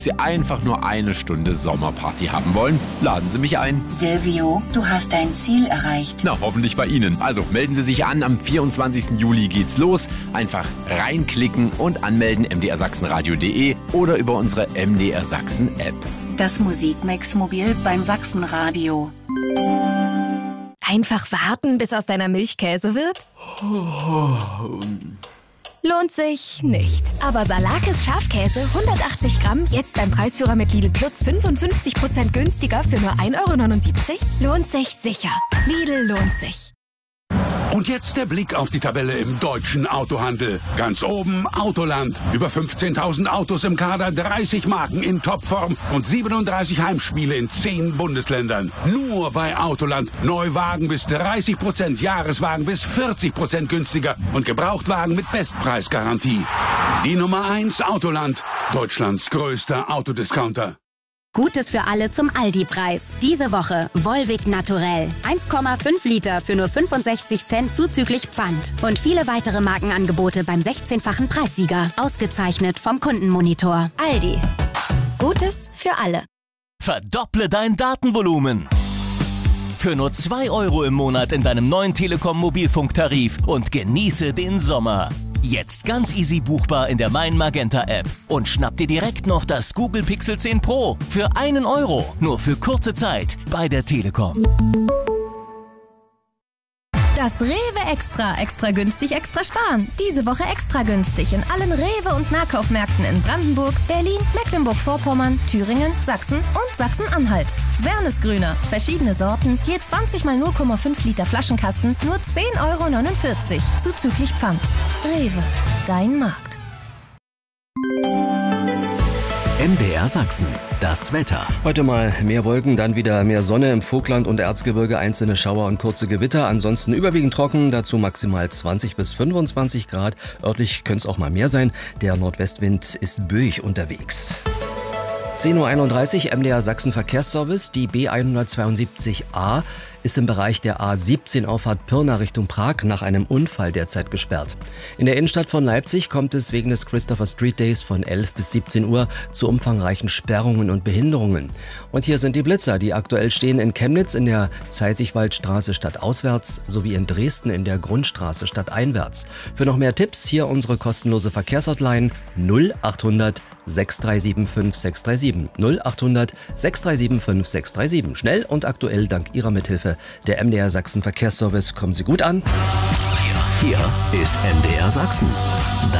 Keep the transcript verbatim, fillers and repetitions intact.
Sie einfach nur eine Stunde Sommerparty haben wollen, laden Sie mich ein. Silvio, du hast dein Ziel erreicht. Na, hoffentlich bei Ihnen. Also melden Sie sich an, am vierundzwanzigsten Juli geht's los. Einfach reinklicken und anmelden m d r sachsenradio punkt de oder über unsere M D R Sachsen App. Das Musikmix-Mobil beim Sachsenradio. Einfach warten, bis aus deiner Milch Käse wird? Lohnt sich nicht. Aber Salakis Schafkäse hundertachtzig Gramm jetzt beim Preisführer mit Lidl Plus fünfundfünfzig Prozent günstiger für nur ein Euro neunundsiebzig? Lohnt sich sicher. Lidl lohnt sich. Und jetzt der Blick auf die Tabelle im deutschen Autohandel. Ganz oben Autoland. Über fünfzehntausend Autos im Kader, dreißig Marken in Topform und siebenunddreißig Heimspiele in zehn Bundesländern. Nur bei Autoland. Neuwagen bis dreißig Prozent, Jahreswagen bis vierzig Prozent günstiger und Gebrauchtwagen mit Bestpreisgarantie. Die Nummer eins Autoland. Deutschlands größter Autodiscounter. Gutes für alle zum Aldi-Preis. Diese Woche Volvic Naturell. eins Komma fünf Liter für nur fünfundsechzig Cent zuzüglich Pfand. Und viele weitere Markenangebote beim sechzehnfachen Preissieger. Ausgezeichnet vom Kundenmonitor. Aldi. Gutes für alle. Verdopple dein Datenvolumen. Für nur zwei Euro im Monat in deinem neuen Telekom-Mobilfunktarif und genieße den Sommer. Jetzt ganz easy buchbar in der Mein Magenta App. Und schnapp dir direkt noch das Google Pixel zehn Pro für einen Euro. Nur für kurze Zeit bei der Telekom. Das Rewe Extra. Extra günstig, extra sparen. Diese Woche extra günstig in allen Rewe- und Nahkaufmärkten in Brandenburg, Berlin, Mecklenburg-Vorpommern, Thüringen, Sachsen und Sachsen-Anhalt. Wernesgrüner. Verschiedene Sorten. Je zwanzig mal null Komma fünf Liter Flaschenkasten. Nur zehn Euro neunundvierzig. Zuzüglich Pfand. Rewe. Dein Markt. M D R Sachsen, das Wetter. Heute mal mehr Wolken, dann wieder mehr Sonne im Vogtland und Erzgebirge, einzelne Schauer und kurze Gewitter. Ansonsten überwiegend trocken, dazu maximal zwanzig bis fünfundzwanzig Grad. Örtlich könnte es auch mal mehr sein. Der Nordwestwind ist böig unterwegs. zehn Uhr einunddreißig, M D R Sachsen Verkehrsservice. Die B hundertzweiundsiebzig A ist im Bereich der A siebzehn Auffahrt Pirna Richtung Prag nach einem Unfall derzeit gesperrt. In der Innenstadt von Leipzig kommt es wegen des Christopher Street Days von elf bis siebzehn Uhr zu umfangreichen Sperrungen und Behinderungen. Und hier sind die Blitzer, die aktuell stehen in Chemnitz in der Zeisigwaldstraße stadtauswärts sowie in Dresden in der Grundstraße stadteinwärts. Für noch mehr Tipps hier unsere kostenlose Verkehrshotline null achthundert sechs drei sieben fünf sechs drei sieben. null achthundert sechs drei sieben fünf sechs drei sieben. Schnell und aktuell dank Ihrer Mithilfe. Der M D R Sachsen Verkehrsservice. Kommen Sie gut an. Hier, hier ist M D R Sachsen.